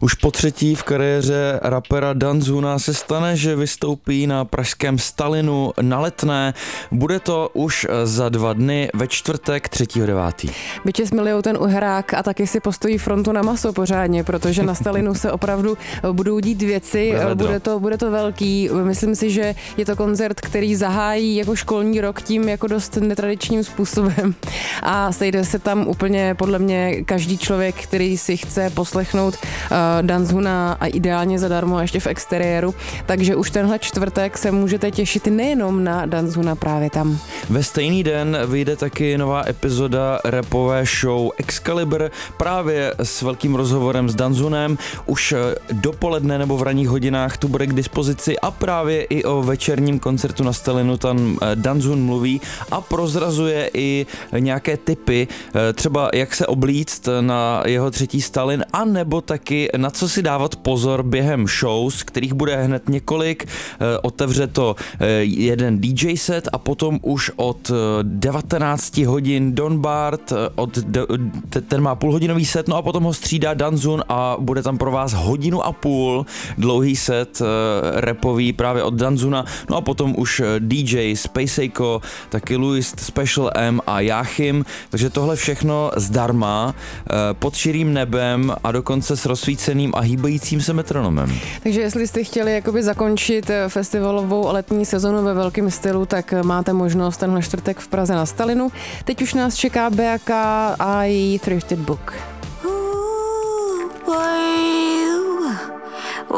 Už po třetí v kariéře rapera Danzuna se stane, že vystoupí na pražském Stalinu na Letné. Bude to už za 2 dny ve čtvrtek 3.9. Byče smilijou ten uhrák a taky si postojí frontu na maso pořádně, protože na Stalinu se opravdu budou dít věci, bude to velký. Myslím si, že je to koncert, který zahájí jako školní rok tím jako dost netradičním způsobem a sejde se tam úplně podle mě každý člověk, který si chce poslechnout Danzuna a ideálně zadarmo ještě v exteriéru, takže už tenhle čtvrtek se můžete těšit nejenom na Danzuna právě tam. Ve stejný den vyjde taky nová epizoda rapové show Excalibur právě s velkým rozhovorem s Danzunem. Už dopoledne nebo v ranních hodinách tu bude k dispozici a právě i o večerním koncertu na Stalinu tam Danzun mluví a prozrazuje i nějaké tipy, třeba jak se oblíct na jeho 3. Stalin, a nebo taky na co si dávat pozor během shows, kterých bude hned několik. Otevře to jeden DJ set a potom už od 19 hodin Don Bart, ten má půlhodinový set, no a potom ho střídá Danzun a bude tam pro vás 1.5 hodiny dlouhý set rapový právě od Danzuna, no a potom už DJ Spaceyko, taky Louis Special M a Jáchym, takže tohle všechno zdarma, pod širým nebem a dokonce s rozsvíceným a hýbajícím se metronomem. Takže jestli jste chtěli jakoby zakončit festivalovou letní sezonu ve velkém stylu, tak máte možnost tenhle čtvrtek v Praze na Stalinu. Teď už nás čeká BK a její Thrifted Book.